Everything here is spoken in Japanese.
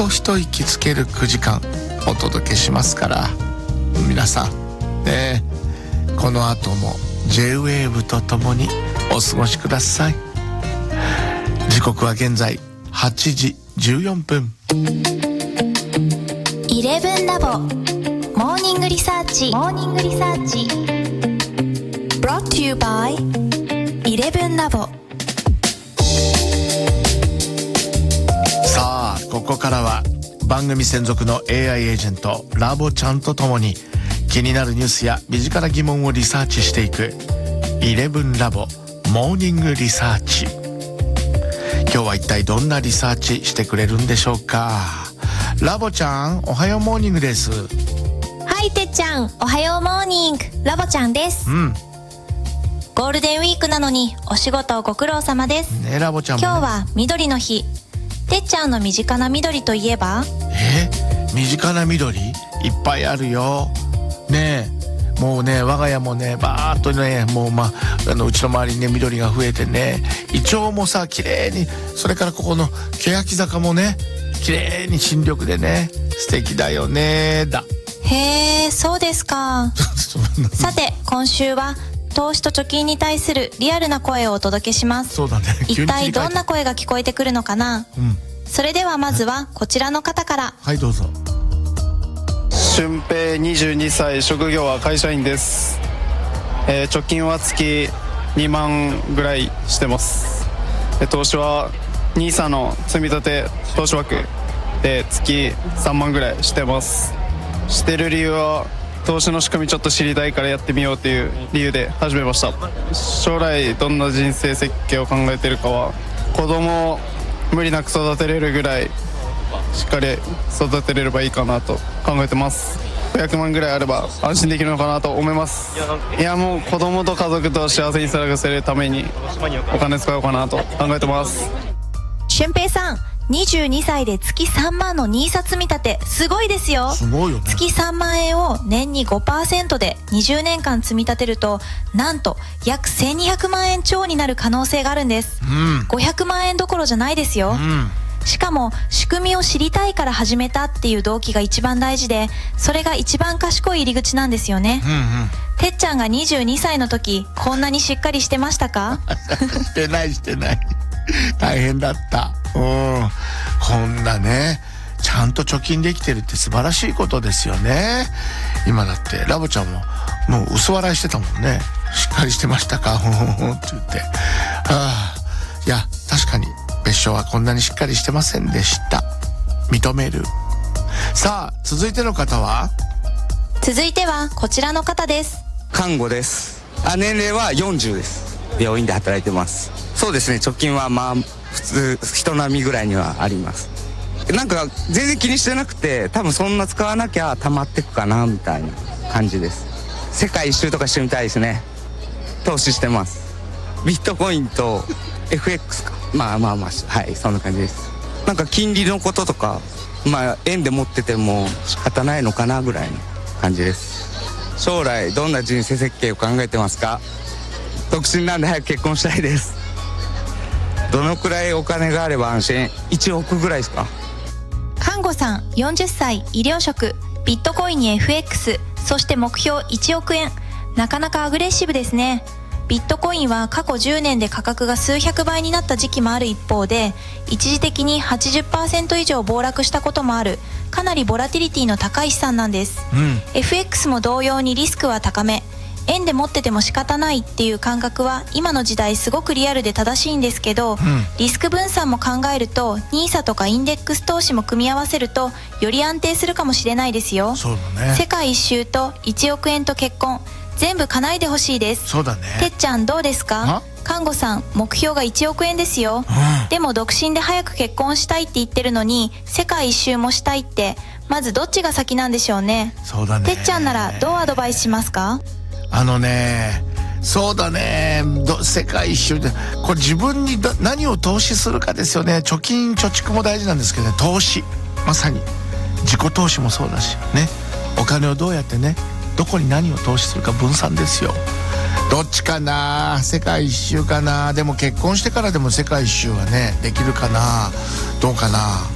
と一息つける9時間お届けしますから、皆さんね、この後も J-WAVE とともにお過ごしください。時刻は現在8時14分。 11ラボモーニングリサーチBrought to you by 11ラボ。 さあ、ここからは番組専属の AI エージェントラボちゃんとともに気になるニュースや身近な疑問をリサーチしていく11ラボモーニングリサーチ。今日は一体どんなリサーチしてくれるんでしょうか。ラボちゃん、おはようモーニングです。 はい、てっちゃん、おはようモーニング、ラボちゃんです。ゴールデンウィークなのにお仕事ご苦労様ですね。 ラボちゃんもね、 今日は緑の日。てっちゃんの身近な緑といえば、 身近な緑いっぱいあるよね。もうね、我が家もね、バーっとね、もううちの周りにね、緑が増えてね、イチョウもさ、綺麗に、それからここの欅坂もね、綺麗に新緑でね、素敵だよねだ。 へー、そうですか。さて、今週は投資と貯金に対するリアルな声をお届けします。 そうだね。 一体どんな声が聞こえてくるのかな。それではまずはこちらの方から。 はい、どうぞ。 俊平22歳、職業は会社員です。貯金は月2万ぐらいしてます。投資は NISA の積み立て投資枠で月3万ぐらいしてます。してる理由は投資の仕組みちょっと知りたいからやってみようという理由で始めました。将来どんな人生設計を考えているかは、子供を無理なく育てれるぐらいしっかり育てれればいいかなと考えてます。500万ぐらいあれば安心できるのかなと思います。いや、もう子供と家族と幸せに過ごせるためにお金使おうかなと考えてます。 俊平さん、22歳で月3万のNISA積み立て、すごいですよ。 すごいよね。 月3万円を年に 5% で20年間積み立てると、なんと約1200万円超になる可能性があるんです。500万円どころじゃないですよ。しかも仕組みを知りたいから始めたっていう動機が一番大事で、それが一番賢い入り口なんですよね。てっちゃんが22歳の時、こんなにしっかりしてましたか？ してない大変だった。こんなね、ちゃんと貯金できてるって素晴らしいことですよね。今だってラボちゃんももう薄笑いしてたもんね。しっかりしてましたかって言って、いや、確かに別所はこんなにしっかりしてませんでした。認める。さあ、続いての方は？ 続いてはこちらの方です。 看護です。年齢は40です。病院で働いてます。そうですね、貯金は普通人並みぐらいにはあります。なんか全然気にしてなくて、多分そんな使わなきゃ溜まってくかなみたいな感じです。世界一周とかしてみたいですね。投資してます。ビットコインと FX か、はい、そんな感じです。なんか金利のこととか、円で持ってても仕方ないのかなぐらいの感じです。将来どんな人生設計を考えてますか？独身なんで早く結婚したいです。どのくらいお金があれば安心？1億ぐらいですか？ 看護さん40歳、医療職、ビットコインに FX、そして目標1億円。なかなかアグレッシブですね。ビットコインは過去10年で価格が数百倍になった時期もある一方で、一時的に 80% 以上暴落したこともある、かなりボラティリティの高い資産なんです。FX も同様にリスクは高め。円で持ってても仕方ないっていう感覚は今の時代すごくリアルで正しいんですけど、リスク分散も考えると NISA とかインデックス投資も組み合わせるとより安定するかもしれないですよ。 そうだね。 世界一周と1億円と結婚、全部叶えてほしいです。 そうだね。 てっちゃんどうですか？看護さん目標が1億円ですよ。でも独身で早く結婚したいって言ってるのに世界一周もしたいって、まずどっちが先なんでしょうね。 そうだね。 てっちゃんならどうアドバイスしますか？ そうだね、世界一周でこれ自分に何を投資するかですよね。貯蓄も大事なんですけどね、投資、まさに自己投資もそうだしね。お金をどうやってね、どこに何を投資するか分散ですよ。どっちかな？世界一周かな？でも結婚してからでも世界一周はねできるかな？どうかな？